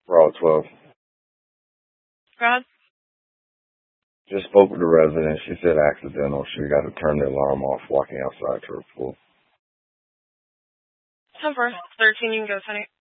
Raw 12. Go ahead. Just spoke with the resident. She said accidental. She got to turn the alarm off walking outside to her pool. 10-4, 13, you can go, Sonny.